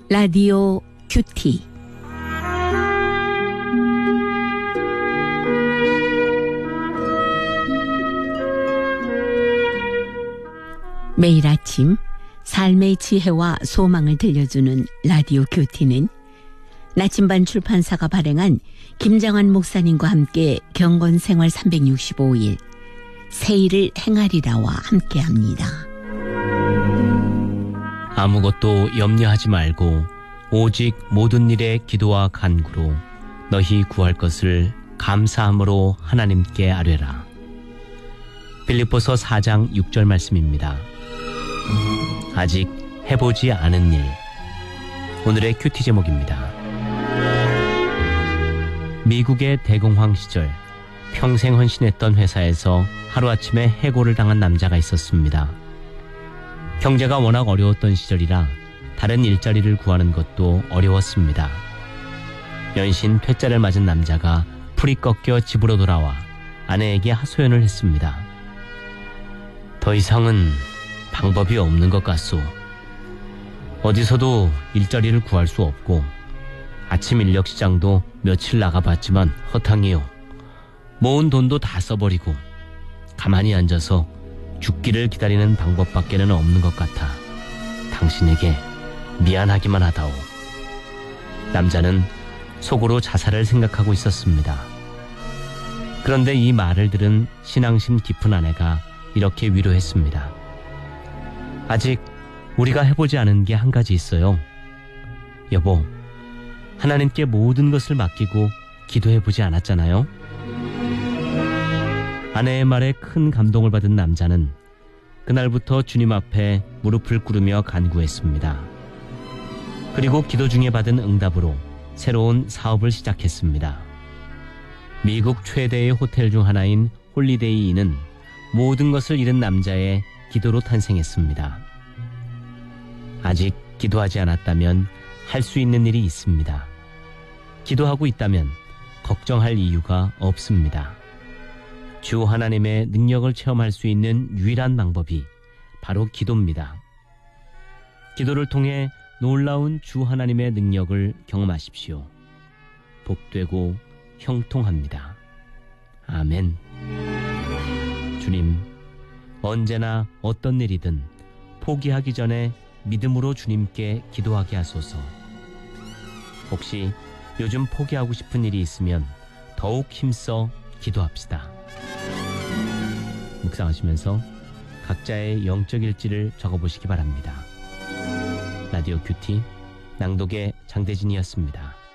라디오 큐티. 매일 아침 삶의 지혜와 소망을 들려주는 라디오 큐티는 나침반 출판사가 발행한 김정환 목사님과 함께 경건생활 365일 새일을 행하리라와 함께합니다. 아무것도 염려하지 말고 오직 모든 일에 기도와 간구로 너희 구할 것을 감사함으로 하나님께 아뢰라. 빌립보서 4장 6절 말씀입니다. 아직 해보지 않은 일. 오늘의 큐티 제목입니다. 미국의 대공황 시절 평생 헌신했던 회사에서 하루아침에 해고를 당한 남자가 있었습니다. 경제가 워낙 어려웠던 시절이라 다른 일자리를 구하는 것도 어려웠습니다. 연신 퇴짜를 맞은 남자가 풀이 꺾여 집으로 돌아와 아내에게 하소연을 했습니다. 더 이상은 방법이 없는 것 같소. 어디서도 일자리를 구할 수 없고 아침 인력 시장도 며칠 나가봤지만 허탕이요. 모은 돈도 다 써버리고 가만히 앉아서 죽기를 기다리는 방법밖에는 없는 것 같아 당신에게 미안하기만 하다오. 남자는 속으로 자살을 생각하고 있었습니다. 그런데 이 말을 들은 신앙심 깊은 아내가 이렇게 위로했습니다. 아직 우리가 해보지 않은 게 한 가지 있어요. 여보, 하나님께 모든 것을 맡기고 기도해보지 않았잖아요. 아내의 말에 큰 감동을 받은 남자는 그날부터 주님 앞에 무릎을 꿇으며 간구했습니다. 그리고 기도 중에 받은 응답으로 새로운 사업을 시작했습니다. 미국 최대의 호텔 중 하나인 홀리데이 인은 모든 것을 잃은 남자의 기도로 탄생했습니다. 아직 기도하지 않았다면 할 수 있는 일이 있습니다. 기도하고 있다면 걱정할 이유가 없습니다. 주 하나님의 능력을 체험할 수 있는 유일한 방법이 바로 기도입니다. 기도를 통해 놀라운 주 하나님의 능력을 경험하십시오. 복되고 형통합니다. 아멘. 주님, 언제나 어떤 일이든 포기하기 전에 믿음으로 주님께 기도하게 하소서. 혹시 요즘 포기하고 싶은 일이 있으면 더욱 힘써 기도합시다. 묵상하시면서 각자의 영적 일지를 적어보시기 바랍니다. 라디오 큐티 낭독의 장대진이었습니다.